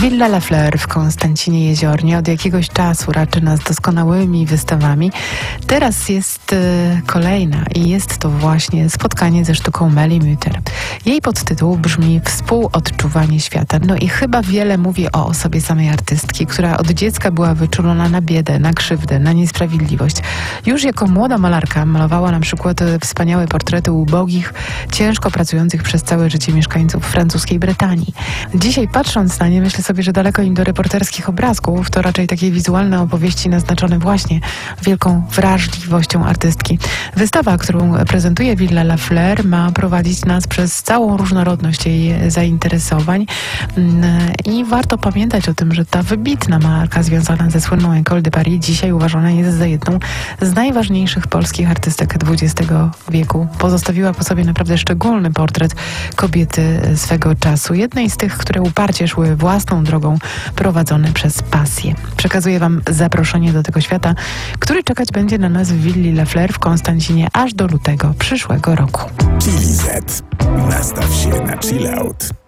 Villa La Fleur w Konstancinie Jeziornie od jakiegoś czasu raczy nas doskonałymi wystawami. Teraz jest kolejna i jest to właśnie spotkanie ze sztuką Meli Mütter. Jej podtytuł brzmi Współodczuwanie świata. No i chyba wiele mówi o osobie samej artystki, która od dziecka była wyczulona na biedę, na krzywdę, na niesprawiedliwość. Już jako młoda malarka malowała na przykład wspaniałe portrety ubogich, ciężko pracujących przez całe życie mieszkańców francuskiej Brytanii. Dzisiaj patrząc na nie, myślę sobie, że daleko im do reporterskich obrazków, to raczej takie wizualne opowieści naznaczone właśnie wielką wrażliwością artystki. Wystawa, którą prezentuje Villa La Fleur, ma prowadzić nas przez całą różnorodność jej zainteresowań i warto pamiętać o tym, że ta wybitna malarka związana ze słynną École de Paris dzisiaj uważana jest za jedną z najważniejszych polskich artystek XX wieku. Pozostawiła po sobie naprawdę szczególny portret kobiety swego czasu. Jednej z tych, które uparcie szły własną drogą, prowadzone przez pasję. Przekazuję Wam zaproszenie do tego świata, który czekać będzie na nas w Willi La Fleur w Konstancinie aż do lutego przyszłego roku. Chili Z. Nastaw się na chill out.